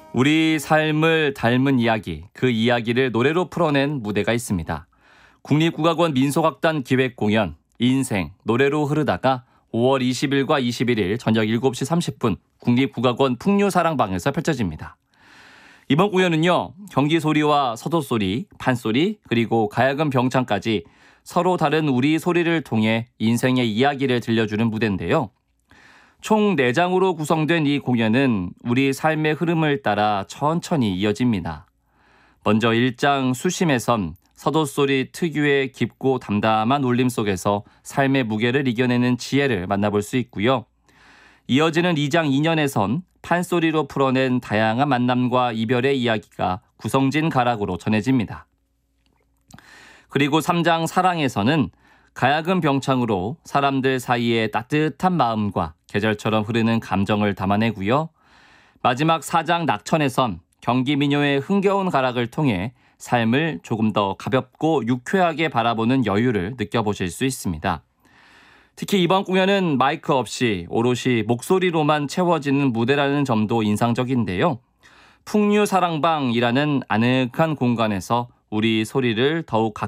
우리 삶을 닮은 이야기, 그 이야기를 노래로 풀어낸 무대가 있습니다. 국립국악원 민속악단 기획공연 인생 노래로 흐르다가 5월 20일과 21일 저녁 7시 30분 국립국악원 풍류사랑방에서 펼쳐집니다. 이번 공연은요, 경기소리와 서도소리, 판소리, 그리고 가야금 병창까지 서로 다른 우리 소리를 통해 인생의 이야기를 들려주는 무대인데요. 총 4장으로 구성된 이 공연은 우리 삶의 흐름을 따라 천천히 이어집니다. 먼저 1장 수심에선 서도소리 특유의 깊고 담담한 울림 속에서 삶의 무게를 이겨내는 지혜를 만나볼 수 있고요. 이어지는 2장 2년에선 판소리로 풀어낸 다양한 만남과 이별의 이야기가 구성진 가락으로 전해집니다. 그리고 3장 사랑에서는 가야금 병창으로 사람들 사이의 따뜻한 마음과 계절처럼 흐르는 감정을 담아내고요. 마지막 4장 낙천에선 경기 민요의 흥겨운 가락을 통해 삶을 조금 더 가볍고 유쾌하게 바라보는 여유를 느껴보실 수 있습니다. 특히 이번 공연은 마이크 없이 오롯이 목소리로만 채워지는 무대라는 점도 인상적인데요. 풍류사랑방이라는 아늑한 공간에서 우리 소리를 더욱 가까이